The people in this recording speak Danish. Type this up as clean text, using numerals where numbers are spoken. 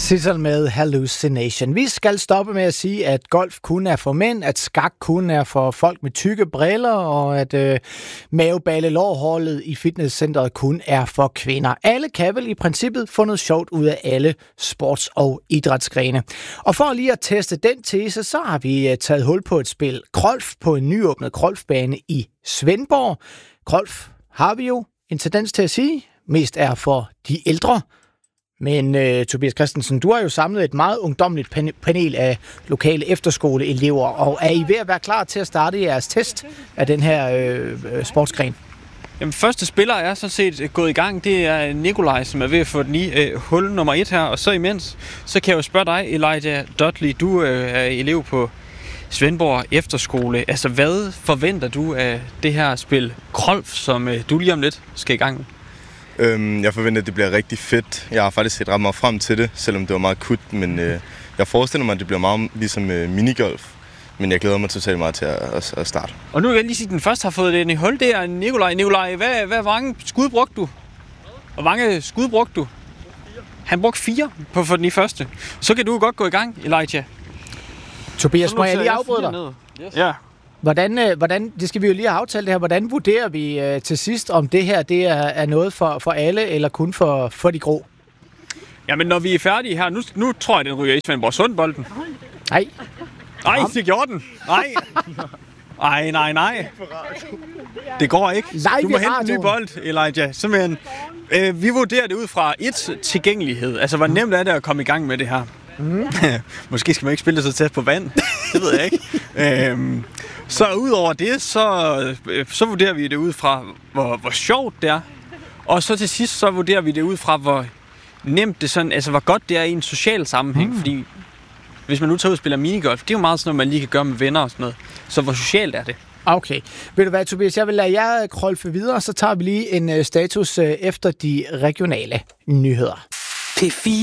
Sissel med Hallucination. Vi skal stoppe med at sige, at golf kun er for mænd, at skak kun er for folk med tykke briller, og at maveballe-lårholdet i fitnesscenteret kun er for kvinder. Alle kan vel i princippet få noget sjovt ud af alle sports- og idrætsgrene. Og for lige at teste den tese, så har vi taget hul på et spil golf på en nyåbnet golfbane i Svendborg. Golf har vi jo en tendens til at sige, mest er for de ældre. Men Tobias Christensen, du har jo samlet et meget ungdommeligt panel af lokale efterskoleelever, og er I ved at være klar til at starte jeres test af den her sportsgren? Jamen, første spiller er så set gået i gang. Det er Nikolaj, som er ved at få den i hul nummer 1 her. Og så imens, så kan jeg jo spørge dig, Elijah Dudley. Du er elev på Svendborg Efterskole. Altså, hvad forventer du af det her spil golf, som du lige om lidt skal i gang med? Jeg forventer, at det bliver rigtig fedt. Jeg har faktisk set ret meget frem til det, selvom det var meget kut. Men jeg forestiller mig, at det bliver meget ligesom minigolf. Men jeg glæder mig totalt meget til at starte. Og nu vil jeg lige sige, at den første har fået den i hul. Det er Nikolaj. Nikolaj, hvad mange skud brugte du? Hvor mange skud brugte du? 4. Han brugte 4 på at få den i første. Så kan du godt gå i gang, Elijah. Tobias, må jeg lige afbryde dig? Yes. Ja. Hvordan, det skal vi jo lige have aftalt det her, hvordan vurderer vi til sidst, om det her det er noget for alle, eller kun for de grå? Jamen, når vi er færdige her, nu tror jeg, den ryger i Svendborg Sundbolden. Nej. Nej, det gjorde den. Nej. Det går ikke. Du må hente en ny bold, Elijah. Simpelthen. Vi vurderer det ud fra tilgængelighed. Altså, hvor nemt er det at komme i gang med det her? Måske skal man ikke spille det så tæt på vand. Det ved jeg ikke. Så udover det, så vurderer vi det ud fra, hvor sjovt det er. Og så til sidst, så vurderer vi det ud fra, hvor nemt det sådan, altså hvor godt det er i en social sammenhæng. Fordi hvis man nu tager ud og spiller minigolf, det er jo meget sådan noget, man lige kan gøre med venner og sådan noget. Så hvor socialt er det? Okay. Ved du hvad, Tobias, jeg vil lade jer krolfe videre, så tager vi lige en status efter de regionale nyheder. P4